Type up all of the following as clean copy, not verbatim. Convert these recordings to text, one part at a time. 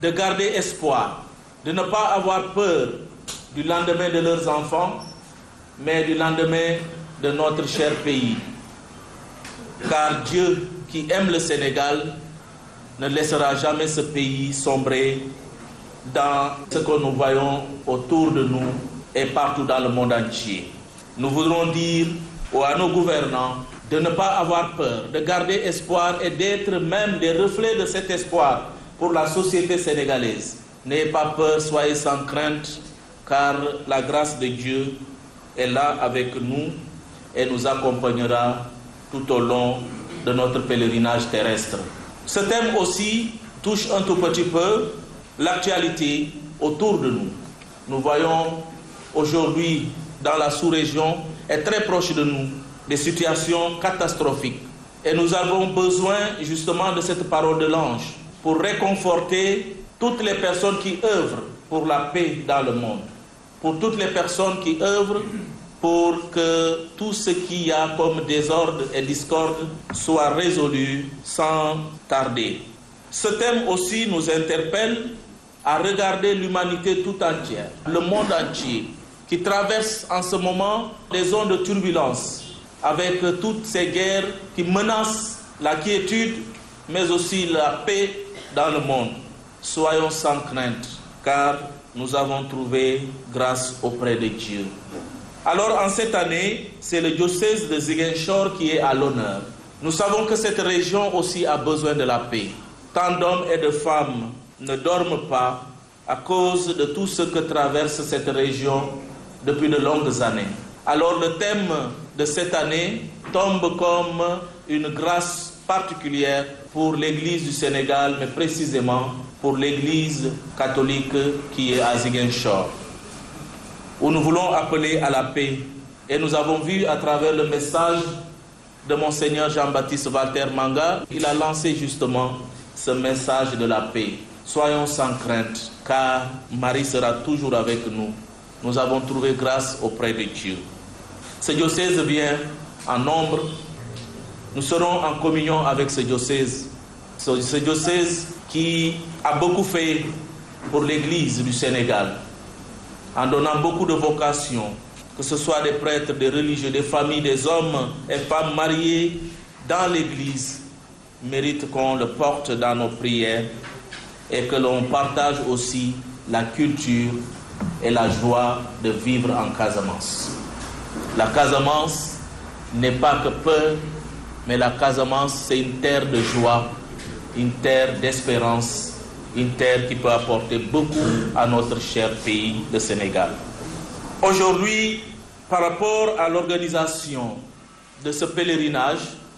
de garder espoir, de ne pas avoir peur du lendemain de leurs enfants, mais du lendemain de notre cher pays. Car Dieu qui aime le Sénégal ne laissera jamais ce pays sombrer dans ce que nous voyons autour de nous et partout dans le monde entier. Nous voudrons dire à nos gouvernants de ne pas avoir peur, de garder espoir et d'être même des reflets de cet espoir pour la société sénégalaise. N'ayez pas peur, soyez sans crainte, car la grâce de Dieu est là avec nous et nous accompagnera tout au long de notre pèlerinage terrestre. Ce thème aussi touche un tout petit peu l'actualité autour de nous. Nous voyons aujourd'hui dans la sous-région et très proche de nous des situations catastrophiques. Et nous avons besoin justement de cette parole de l'ange pour réconforter toutes les personnes qui œuvrent pour la paix dans le monde, pour toutes les personnes qui œuvrent pour que tout ce qu'il y a comme désordre et discorde soit résolu sans tarder. Ce thème aussi nous interpelle à regarder l'humanité tout entière, le monde entier, qui traverse en ce moment des zones de turbulence, avec toutes ces guerres qui menacent la quiétude, mais aussi la paix dans le monde. Soyons sans crainte, car nous avons trouvé grâce auprès de Dieu. Alors en cette année, c'est le diocèse de Ziguinchor qui est à l'honneur. Nous savons que cette région aussi a besoin de la paix. Tant d'hommes et de femmes ne dorment pas à cause de tout ce que traverse cette région depuis de longues années. Alors le thème de cette année tombe comme une grâce particulière pour l'Église du Sénégal, mais précisément pour l'Église catholique qui est à Ziguinchor, où nous voulons appeler à la paix. Et nous avons vu à travers le message de Monseigneur Jean-Baptiste Walter Manga, il a lancé justement ce message de la paix. Soyons sans crainte, car Marie sera toujours avec nous. Nous avons trouvé grâce auprès de Dieu. Ce diocèse vient en nombre. Nous serons en communion avec ce diocèse. Ce diocèse qui a beaucoup fait pour l'Église du Sénégal, en donnant beaucoup de vocations, que ce soit des prêtres, des religieux, des familles, des hommes et femmes mariés dans l'Église, méritent qu'on le porte dans nos prières et que l'on partage aussi la culture et la joie de vivre en Casamance. La Casamance n'est pas que peur, mais la Casamance, c'est une terre de joie, une terre d'espérance, une terre qui peut apporter beaucoup à notre cher pays, le Sénégal. Aujourd'hui, par rapport à l'organisation de ce pèlerinage,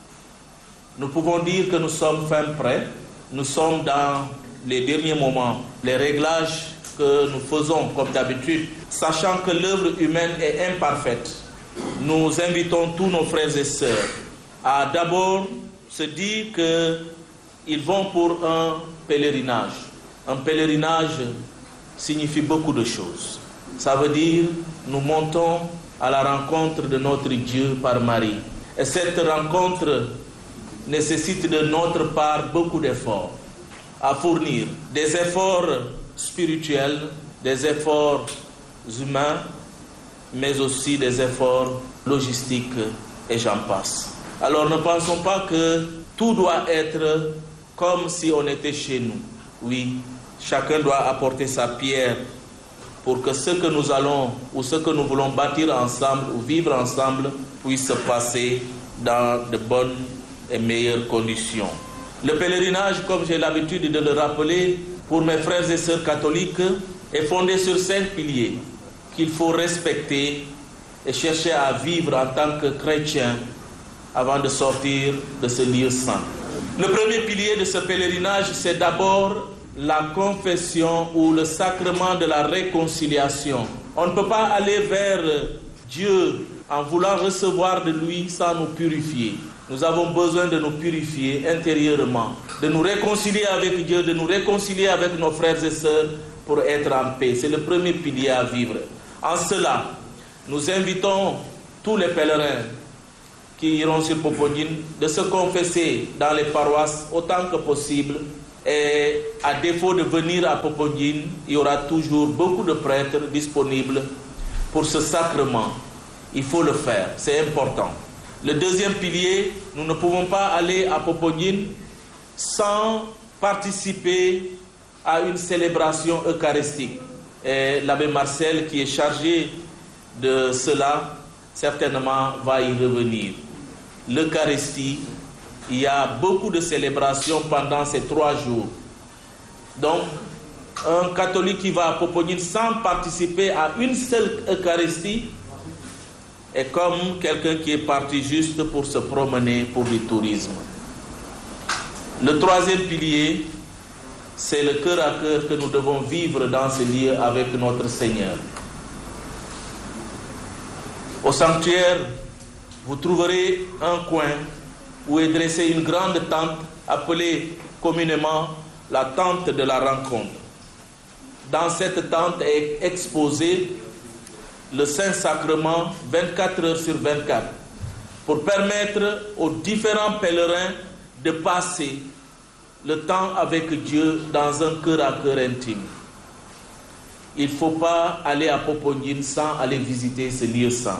nous pouvons dire que nous sommes fin prêts. Nous sommes dans les derniers moments. Les réglages que nous faisons comme d'habitude, sachant que l'œuvre humaine est imparfaite, nous invitons tous nos frères et sœurs à d'abord se dire qu'ils vont pour un pèlerinage. Un pèlerinage signifie beaucoup de choses. Ça veut dire nous montons à la rencontre de notre Dieu par Marie. Et cette rencontre nécessite de notre part beaucoup d'efforts à fournir. Des efforts spirituels, des efforts humains, mais aussi des efforts logistiques et j'en passe. Alors ne pensons pas que tout doit être comme si on était chez nous. Oui, chacun doit apporter sa pierre pour que ce que nous allons ou ce que nous voulons bâtir ensemble ou vivre ensemble puisse se passer dans de bonnes et meilleures conditions. Le pèlerinage, comme j'ai l'habitude de le rappeler, pour mes frères et sœurs catholiques, est fondé sur 5 piliers qu'il faut respecter et chercher à vivre en tant que chrétien avant de sortir de ce lieu saint. Le premier pilier de ce pèlerinage, c'est d'abord la confession ou le sacrement de la réconciliation. On ne peut pas aller vers Dieu en voulant recevoir de lui sans nous purifier. Nous avons besoin de nous purifier intérieurement, de nous réconcilier avec Dieu, de nous réconcilier avec nos frères et sœurs pour être en paix. C'est le premier pilier à vivre. En cela, nous invitons tous les pèlerins qui iront sur Poponine de se confesser dans les paroisses autant que possible Et à défaut de venir à Poponguine, il y aura toujours beaucoup de prêtres disponibles pour ce sacrement. Il faut le faire, c'est important. Le deuxième pilier, nous ne pouvons pas aller à Poponguine sans participer à une célébration eucharistique. Et l'abbé Marcel, qui est chargé de cela, certainement va y revenir. L'Eucharistie, il y a beaucoup de célébrations pendant ces 3 jours. Donc, un catholique qui va à Poponguine sans participer à une seule Eucharistie est comme quelqu'un qui est parti juste pour se promener pour du tourisme. Le troisième pilier, c'est le cœur à cœur que nous devons vivre dans ce lieu avec notre Seigneur. Au sanctuaire, vous trouverez un coin où est dressée une grande tente appelée communément la tente de la rencontre. Dans cette tente est exposé le Saint-Sacrement 24 heures sur 24 pour permettre aux différents pèlerins de passer le temps avec Dieu dans un cœur à cœur intime. Il ne faut pas aller à Poponguine sans aller visiter ce lieu saint.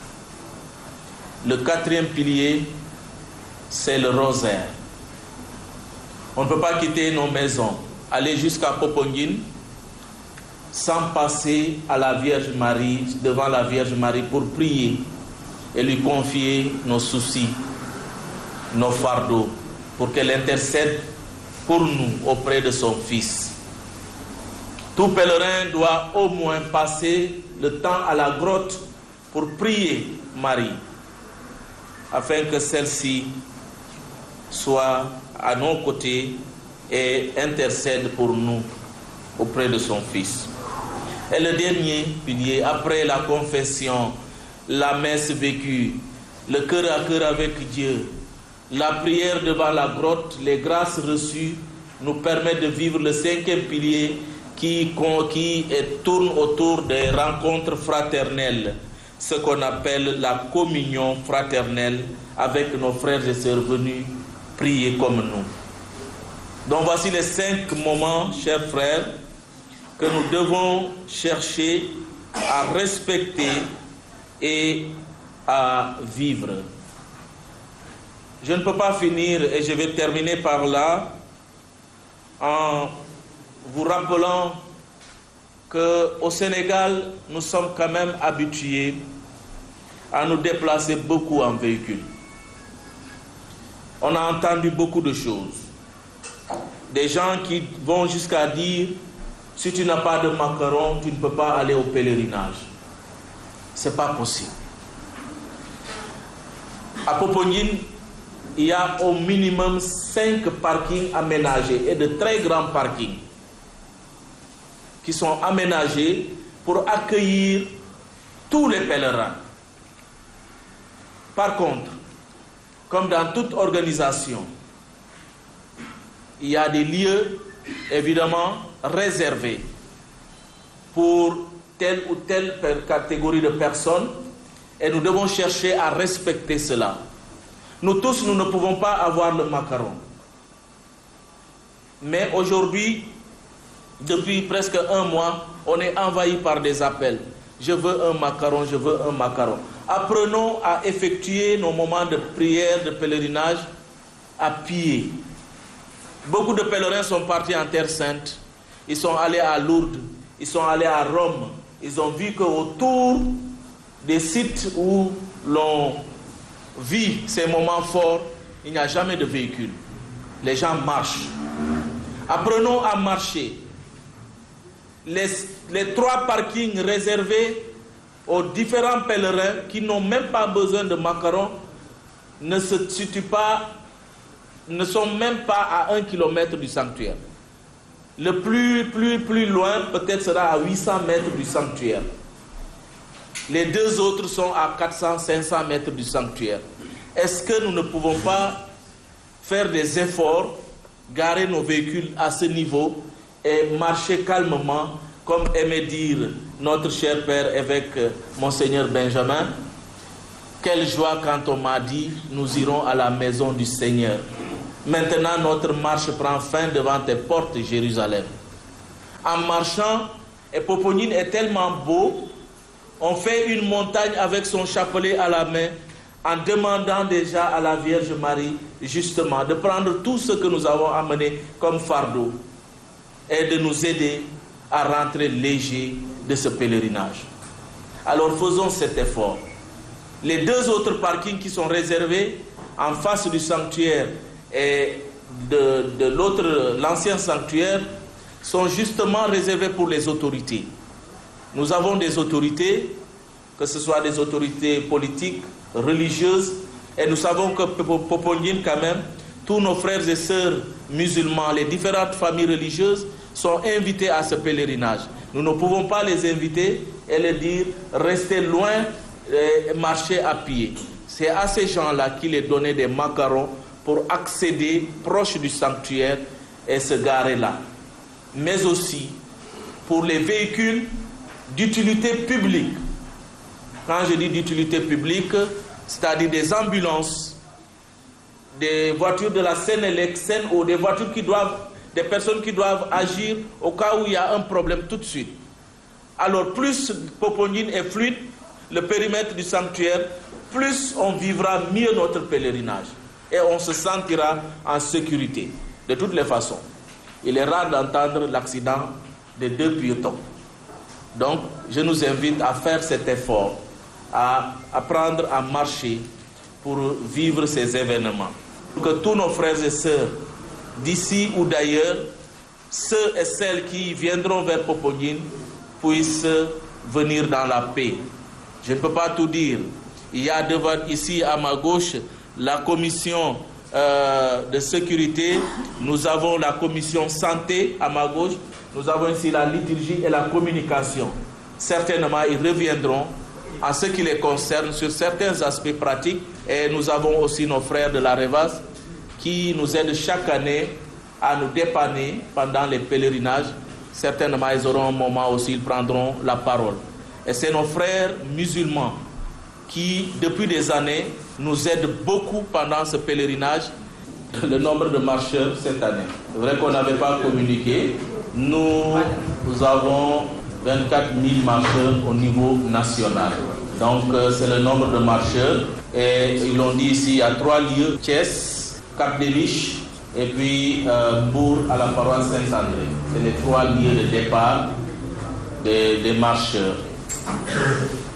Le quatrième pilier, c'est le rosaire. On ne peut pas quitter nos maisons, aller jusqu'à Poponguine sans passer à la Vierge Marie, devant la Vierge Marie pour prier et lui confier nos soucis, nos fardeaux, pour qu'elle intercède pour nous auprès de son Fils. Tout pèlerin doit au moins passer le temps à la grotte pour prier Marie, afin que celle-ci soit à nos côtés et intercède pour nous auprès de son Fils. Et le dernier pilier, après la confession, la messe vécue, le cœur à cœur avec Dieu, la prière devant la grotte, les grâces reçues nous permettent de vivre le cinquième pilier qui tourne autour des rencontres fraternelles, ce qu'on appelle la communion fraternelle avec nos frères et sœurs venus prier comme nous. Donc voici les 5 moments, chers frères, que nous devons chercher à respecter et à vivre. Je ne peux pas finir et je vais terminer par là en vous rappelant qu'au Sénégal, nous sommes quand même habitués à nous déplacer beaucoup en véhicule. On a entendu beaucoup de choses. Des gens qui vont jusqu'à dire, si tu n'as pas de macarons, tu ne peux pas aller au pèlerinage. Ce n'est pas possible. À Poponguine, il y a au minimum 5 parkings aménagés et de très grands parkings qui sont aménagés pour accueillir tous les pèlerins. Par contre, comme dans toute organisation, il y a des lieux évidemment réservés pour telle ou telle catégorie de personnes et nous devons chercher à respecter cela. Nous tous, nous ne pouvons pas avoir le macaron. Mais aujourd'hui, depuis presque 1 mois, on est envahi par des appels. Je veux un macaron, je veux un macaron. Apprenons à effectuer nos moments de prière, de pèlerinage à pied. Beaucoup de pèlerins sont partis en Terre Sainte. Ils sont allés à Lourdes, ils sont allés à Rome. Ils ont vu qu'autour des sites où l'on vit ces moments forts, il n'y a jamais de véhicule. Les gens marchent. Apprenons à marcher. Les 3 parkings réservés aux différents pèlerins qui n'ont même pas besoin de macarons ne se situent pas, ne sont même pas à 1 kilomètre du sanctuaire. Le plus loin peut-être sera à 800 mètres du sanctuaire. Les 2 autres sont à 400-500 mètres du sanctuaire. Est-ce que nous ne pouvons pas faire des efforts, garer nos véhicules à ce niveau et marcher calmement, comme aimait dire notre cher père évêque Monseigneur Benjamin? Quelle joie quand on m'a dit, nous irons à la maison du Seigneur. Maintenant, notre marche prend fin devant tes portes, Jérusalem. En marchant, et Poponine est tellement beau, on fait une montagne avec son chapelet à la main, en demandant déjà à la Vierge Marie, justement, de prendre tout ce que nous avons amené comme fardeau et de nous aider à rentrer léger de ce pèlerinage. Alors faisons cet effort. Les deux autres parkings qui sont réservés en face du sanctuaire et de l'autre, l'ancien sanctuaire, sont justement réservés pour les autorités. Nous avons des autorités, que ce soit des autorités politiques, religieuses, et nous savons que Poponine, quand même, tous nos frères et sœurs musulmans, les différentes familles religieuses, sont invités à ce pèlerinage. Nous ne pouvons pas les inviter et leur dire restez loin et marchez à pied. C'est à ces gens-là qu'il est donné des macarons pour accéder proche du sanctuaire et se garer là. Mais aussi pour les véhicules d'utilité publique. Quand je dis d'utilité publique, c'est-à-dire des ambulances, des voitures de la Sénélec, ou des voitures qui doivent, des personnes qui doivent agir au cas où il y a un problème tout de suite. Alors plus Poponine est fluide, le périmètre du sanctuaire, plus on vivra mieux notre pèlerinage et on se sentira en sécurité. De toutes les façons, il est rare d'entendre l'accident de deux piétons. Donc, je nous invite à faire cet effort, à apprendre à marcher pour vivre ces événements. Que tous nos frères et sœurs, d'ici ou d'ailleurs, ceux et celles qui viendront vers Poponine, puissent venir dans la paix. Je ne peux pas tout dire. Il y a devant, ici à ma gauche, la commission de sécurité. Nous avons la commission santé à ma gauche. Nous avons ici la liturgie et la communication. Certainement, ils reviendront en ce qui les concerne sur certains aspects pratiques. Et nous avons aussi nos frères de la Revas qui nous aident chaque année à nous dépanner pendant les pèlerinages. Certainement, ils auront un moment aussi, ils prendront la parole. Et c'est nos frères musulmans qui, depuis des années, nous aident beaucoup pendant ce pèlerinage. Le nombre de marcheurs cette année. C'est vrai qu'on n'avait pas communiqué. Nous avons 24 000 marcheurs au niveau national. Donc, c'est le nombre de marcheurs. Et ils l'ont dit ici, il y a 3 lieux, Thiès, Cap-des-Biches, et puis Bourg à la paroisse Saint-André. C'est les 3 lieux de départ des marcheurs.